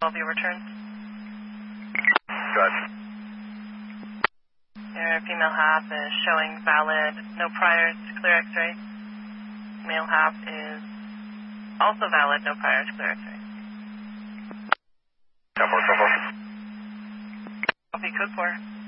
12 your return. Good. Your female half is showing valid, no priors to clear x-ray. Male half is also valid, no priors to clear x-ray. 10-4, 10-4. Copy, code 4.